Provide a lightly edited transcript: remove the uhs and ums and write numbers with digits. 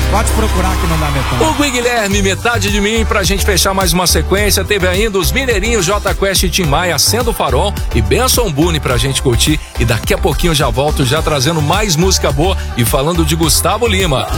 Pode procurar que não dá metade. Hugo e Guilherme, Metade de Mim, pra gente fechar mais uma sequência. Teve ainda os Mineirinhos, J Quest e Tim Maia, Acendo o Farol e Benson Boone pra gente curtir. E daqui a pouquinho eu já volto, já trazendo mais música boa e falando de Gustavo Lima.